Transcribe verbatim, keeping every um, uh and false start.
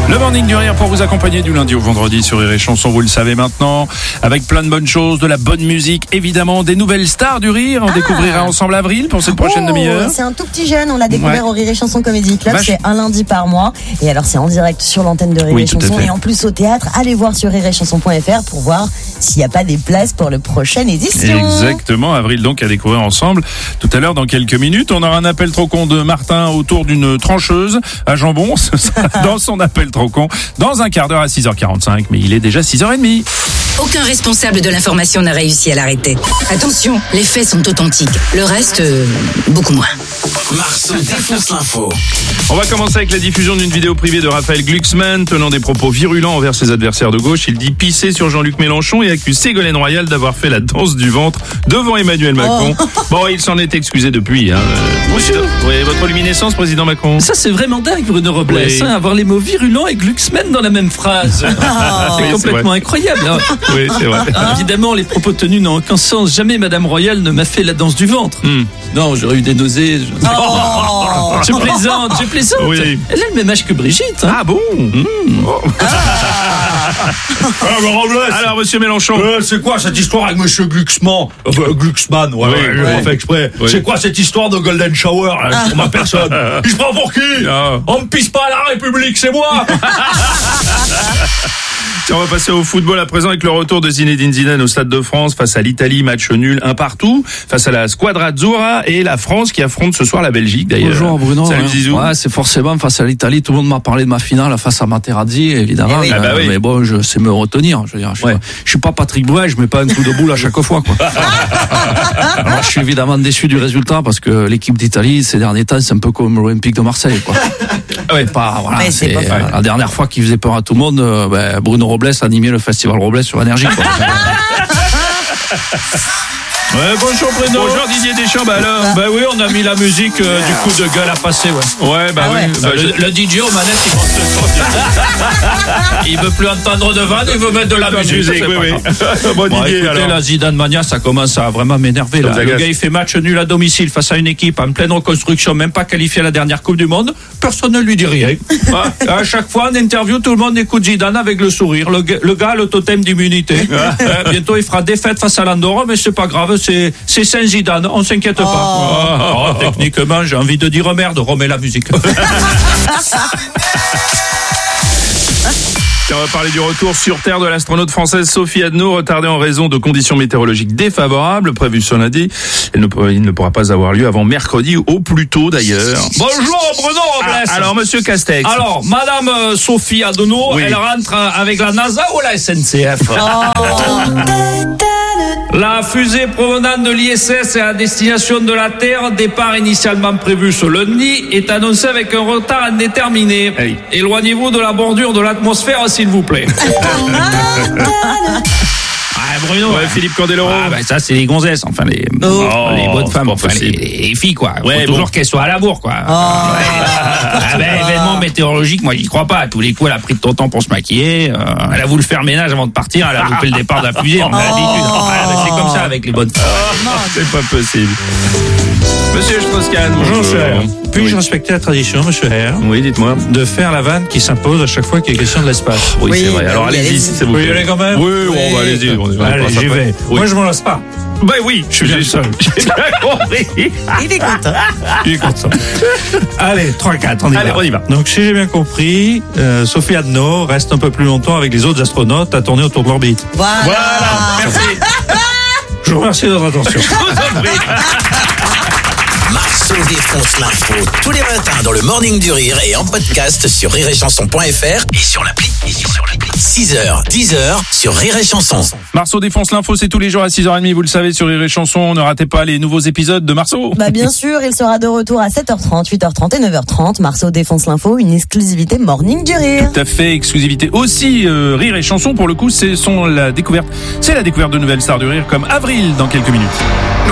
Le Morning du Rire pour vous accompagner du lundi au vendredi sur Rire et Chanson, vous le savez maintenant, avec plein de bonnes choses, de la bonne musique, évidemment, des nouvelles stars du rire. On ah. découvrira ensemble Avril pour cette prochaine oh, demi-heure. C'est un tout petit jeune, on l'a découvert ouais. au Rire et Chanson Comedy Club, Vache. c'est un lundi par mois. Et alors c'est en direct sur l'antenne de Rire oui, et Chanson et en plus au théâtre. Allez voir sur rire et chanson point f r pour voir s'il n'y a pas des places pour la prochaine édition. Exactement, Avril donc à découvrir ensemble. Tout à l'heure, dans quelques minutes, on aura un appel trop con de Martin autour d'une trancheuse à jambon. Ce sera dans son appel trop con. Dans un quart d'heure à six heures quarante-cinq, mais il est déjà six heures trente. Aucun responsable de l'information n'a réussi à l'arrêter. Attention, les faits sont authentiques. Le reste, euh, beaucoup moins. Marceau défonce l'info. On va commencer avec la diffusion d'une vidéo privée de Raphaël Glucksmann tenant des propos virulents envers ses adversaires de gauche. Il dit pisser sur Jean-Luc Mélenchon et accuse Ségolène Royal d'avoir fait la danse du ventre devant Emmanuel Macron. Oh. Bon, il s'en est excusé depuis. Hein. Bonjour. Oui, votre luminescence, président Macron. Ça, c'est vraiment dingue, Bruno Robles, oui. hein, avoir les mots virulents et Glucksmann dans la même phrase. Oh. C'est oui, complètement c'est incroyable. Hein. Oui, c'est vrai. Ah, évidemment, les propos tenus n'ont aucun sens. Jamais Madame Royal ne m'a fait la danse du ventre. Mm. Non, j'aurais eu des nausées. Je, oh. je plaisante, je plaisante. Oui. Elle a le même âge que Brigitte. Hein. Ah bon mm. oh. ah. Alors, Alors, monsieur Mélenchon. Euh, c'est quoi cette histoire avec monsieur Glucksmann euh, Glucksmann, ouais, oui, ouais, ouais. fait exprès. Oui. C'est quoi cette histoire de Golden Shower là, sur ma personne? Il se prend pour qui? ah. On me pisse pas à la République, c'est moi. On va passer au football à présent avec le retour de Zinedine Zidane au Stade de France face à l'Italie, match nul un partout, face à la Squadra Azzurra et la France qui affronte ce soir la Belgique d'ailleurs. Bonjour Bruno. Salut Zizou. Ouais, c'est forcément face à l'Italie. Tout le monde m'a parlé de ma finale face à Materazzi, évidemment. Oui. Ah bah oui. Mais bon, je sais me retenir. Je veux dire, je suis, ouais. pas, je suis pas Patrick Bruel, je mets pas un coup de boule à chaque fois, quoi. Alors, je suis évidemment déçu du résultat parce que l'équipe d'Italie ces derniers temps, c'est un peu comme l'Olympique de Marseille, quoi. Ouais, pas, voilà, ouais, c'est, c'est pas euh, la dernière fois qu'il faisait peur à tout le monde, euh, ben, Bruno Robles animait le festival Robles sur Énergie, quoi. Ouais, bonjour Bruno. Bonjour Didier Deschamps. Bah alors, bah oui, on a mis la musique euh, du coup de gueule à passer, ouais. Ouais, bah ah ouais. oui. Bah, le, le D J aux manettes, il monte le son. Il veut plus entendre de vanne, il veut mettre de la de musique. musique oui, oui. Bon, bon, Didier, écoutez, alors. La Zidane Mania, ça commence à vraiment m'énerver. Là. Le gars, il fait match nul à domicile face à une équipe en pleine reconstruction, même pas qualifiée à la dernière Coupe du Monde. Personne ne lui dit rien. À chaque fois, en interview, tout le monde écoute Zidane avec le sourire. Le, le gars, le totem d'immunité. euh, bientôt, il fera défaite face à l'Andorre, mais c'est pas grave, c'est, c'est Saint-Zidane, on s'inquiète pas. Oh. Oh, techniquement, j'ai envie de dire merde, remets la musique. On va parler du retour sur Terre de l'astronaute française Sophie Adno, retardée en raison de conditions météorologiques défavorables prévues ce lundi. Elle ne, il ne pourra pas avoir lieu avant mercredi au plus tôt d'ailleurs. Bonjour Bruno Robles. Ah, alors monsieur Castex. Alors Madame euh, Sophie Adno, oui. elle rentre avec la NASA ou la S N C F? Oh. La fusée provenant de l'I S S et à destination de la Terre, départ initialement prévu ce lundi, est annoncée avec un retard indéterminé. Hey. Éloignez-vous de la bordure de l'atmosphère, s'il vous plaît. Ah, Bruno. Ouais, Philippe Candeloro. Ah, ben, ça, c'est les gonzesses, enfin, les, oh, les bonnes femmes, enfin, les, les filles, quoi. Ouais, faut bon. toujours qu'elles soient à la bourre, quoi. Oh. Ouais. Ah, ben, événement météorologique, moi, j'y crois pas. À tous les coups, elle a pris de ton temps pour se maquiller. Euh, elle a voulu faire ménage avant de partir. Elle a loupé le départ de la fusée. On a l'habitude. Oh. Ah, ben, c'est comme ça avec les bonnes femmes. Oh, c'est pas possible. Monsieur Strauss-Kahn, bonjour, bonjour cher. Puis-je oui. respecter la tradition, monsieur R? Oui, dites-moi. De faire la vanne qui s'impose à chaque fois qu'il y a question de l'espace. Oui, oui c'est vrai. Alors, allez-y, si ça vous plaît. Vous y allez quand même? Oui, oui. on va allez-y. On est allez, j'y vais. Oui. Moi, je m'en lasse pas. Ben oui, je suis le seul. Il est content. Il est content. Allez, trois quatre, on y allez, va. on y va. Donc, si j'ai bien compris, euh, Sophie Adno reste un peu plus longtemps avec les autres astronautes à tourner autour de l'orbite. Voilà. Voilà. Merci. Je vous remercie de votre attention. Marceau défonce l'info tous les matins dans le Morning du Rire et en podcast sur rire et chanson point f r et sur l'appli. Et sur l'appli. six heures, dix heures sur Rire et Chanson. Marceau défonce l'info, c'est tous les jours à six heures trente, vous le savez, sur Rire et Chanson. Ne ratez pas les nouveaux épisodes de Marceau. Bah bien sûr, il sera de retour à sept heures trente, huit heures trente et neuf heures trente. Marceau défonce l'info, une exclusivité Morning du Rire. Tout à fait, exclusivité aussi euh, Rire et Chanson. Pour le coup, c'est son la découverte, c'est la découverte de nouvelles stars du rire comme Avril dans quelques minutes.